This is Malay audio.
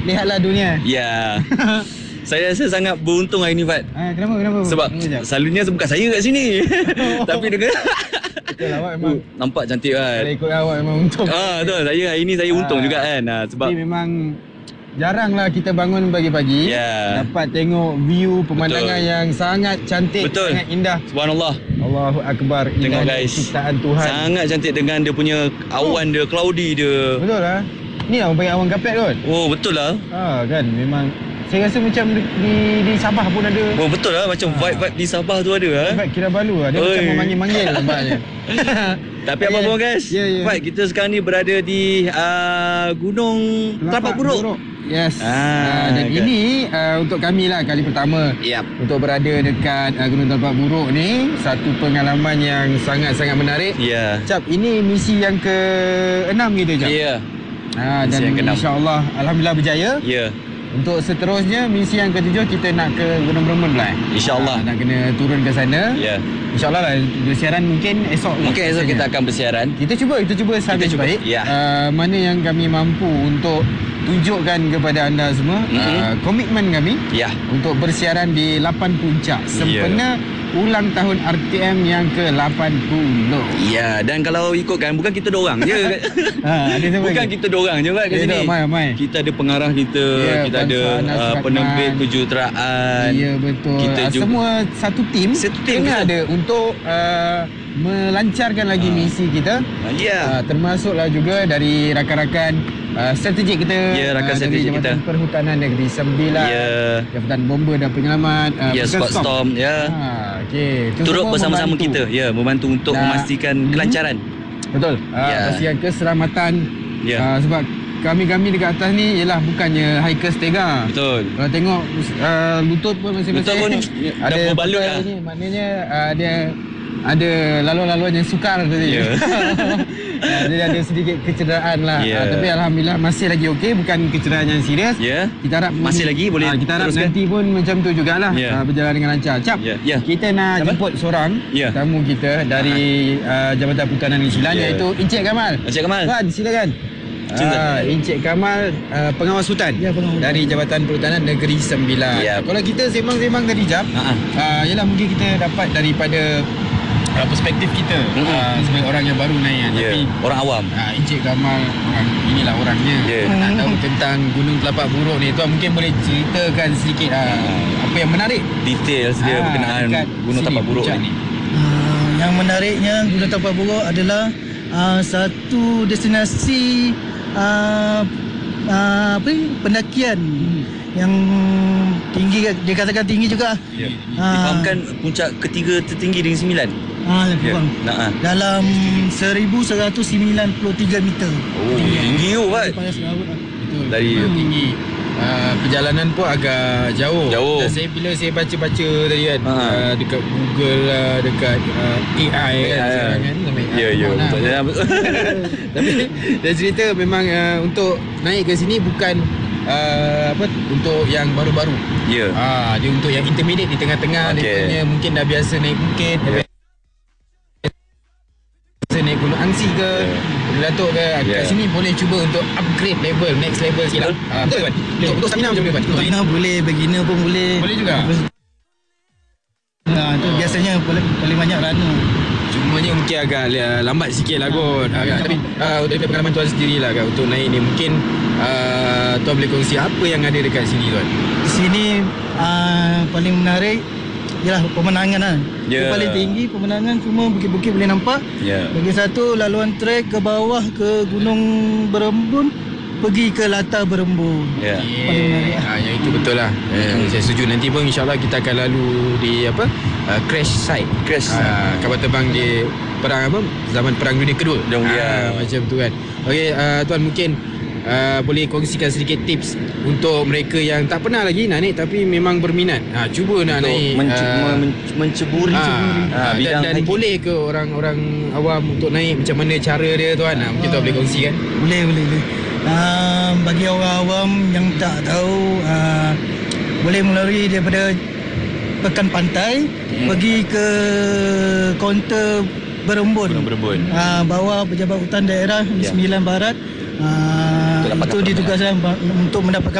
lihatlah dunia. Ya. Saya rasa sangat beruntung hari ni, Fat. Kenapa? Sebab selalunya bukan saya kat sini. Tapi dia betul awak memang nampak cantik kan. kalau ikut awak memang untung. Betul. Saya hari ni saya untung juga kan. Sebab tapi memang jaranglah kita bangun pagi-pagi dapat tengok view pemandangan yang sangat cantik, sangat indah. Subhanallah. Allahu Akbar. Tengok guys, ciptaan Tuhan. Sangat cantik dengan dia punya awan dia, cloudy dia. Betul lah. Ni lah orang panggil awan kapet kot. Oh betul lah. Kan memang saya rasa macam di Sabah pun ada. Oh betul lah, macam vibe di Sabah tu ada. Vibe Kinabalu lah. Dia macam memanggil-manggil nampaknya. Tapi apa-apa guys, Fat, kita sekarang ni berada di Gunung Telapak Buruk. Yes. Dan ini untuk kami lah kali pertama untuk berada dekat Gunung Telapak Buruk ni. Satu pengalaman yang sangat-sangat menarik. Cap, ini misi yang ke-6 kita, Cap. Dan insya-Allah alhamdulillah berjaya. Untuk seterusnya misi yang ke-7 kita nak ke Gunung Berembun pula. InsyaAllah nak kena turun ke sana. InsyaAllah lah bersiaran mungkin esok. Mungkin esok kita akan bersiaran. Kita cuba sambil baik. Mana yang kami mampu untuk tunjukkan kepada anda semua komitmen kami untuk bersiaran di 8 puncak sempena ulang tahun RTM yang ke-80. Dan kalau ikutkan bukan kita dorang je. Bukan kita dorang je kan kat sini. Kita ada pengarah kita, kita ada penerbit kejuruteraan. Betul. Kita juga semua satu tim kena ada untuk melancarkan lagi misi kita. Termasuklah juga dari rakan-rakan strategik kita, rakan strategik kita, Perhutanan Negeri Sembilan, Jabatan Bomba dan Penyelamat, Spot Storm, turut bersama-sama kita, membantu untuk memastikan kelancaran. Betul. Pastikan keselamatan. Sebab kami dekat atas ni ialah bukannya hikers tega. Betul. Kalau tengok lutut pun masing-masing ada berbalut lah. Maknanya dia ada laluan-laluan yang sukar tadi. Jadi ada sedikit kecederaan lah. Tapi alhamdulillah masih lagi okey, bukan kecederaan yang serius. Kita harap masih lagi boleh kita harap teruskan. Nanti pun macam tu jugalah, berjalan dengan lancar. Cap, kita nak jemput seorang tamu kita dari Jabatan Perhutanan Negeri Sembilan, iaitu Encik Kamal. Encik Kamal, silakan. Encik Kamal, pengawas hutan dari Jabatan Perhutanan Negeri Sembilan. Kalau kita sembang-sembang tadi, Cap, yalah mungkin kita dapat daripada perspektif kita sebagai orang yang baru naik, tapi orang awam. Encik Kamal inilah orangnya. Nak tahu tentang Gunung Telapak Buruk ni, tuan mungkin boleh ceritakan sedikit apa yang menarik, detail dia berkenaan Gunung Telapak Buruk ni. Yang menariknya Gunung Telapak Buruk adalah satu destinasi pendakian yang tinggi, dia katakan tinggi juga. Difahamkan puncak ketiga tertinggi di Sembilan. Dalam 1193 meter. Tinggi tu, Pak. Betul. Dari tinggi. Perjalanan pun agak jauh. Dan bila saya baca-baca tadi kan, dekat Google lah, dekat AI kan, betul. Tapi dia cerita memang untuk naik ke sini bukan untuk yang baru-baru. Dia untuk yang intermediate, di tengah-tengah. Dia punya mungkin dah biasa naik bukit, naik Gunung Angsi ke, Gunung Datuk ke, kat sini boleh cuba untuk upgrade level, next level sikit lah. Betul kan? Untuk stamina macam mana, Pak? Stamina boleh, beginner pun boleh. Boleh juga? Itu biasanya paling banyak runner. Cumanya mungkin agak lambat sikit lah kot. Tapi dari pengalaman tuan sendiri lah kan, untuk naik ni mungkin tuan boleh kongsi apa yang ada dekat sini, tuan? Di sini paling menarik ialah pemandangan lah. Paling tinggi pemandangan, semua bukit-bukit boleh nampak. Lagi satu, laluan trek ke bawah ke Gunung Berembun, pergi ke latar Berembun. Paling menarik lah. Yang itu betul lah. Saya setuju. Nanti pun insyaAllah kita akan lalu di crash site. Kapal terbang di zaman Perang Dunia Kedua. Macam tu kan. Okey, tuan mungkin boleh kongsikan sedikit tips untuk mereka yang tak pernah lagi nak naik tapi memang berminat, cuba nak naik, menceburi dan boleh ke orang-orang awam untuk naik, macam mana cara dia, tuan? Mungkin tuan boleh kongsikan. Boleh. Bagi orang awam yang tak tahu, boleh melalui daripada Pekan Pantai, pergi ke kaunter Berembun. Bawah Pejabat Hutan Daerah Sembilan Barat. Itu ditugaskan untuk mendapatkan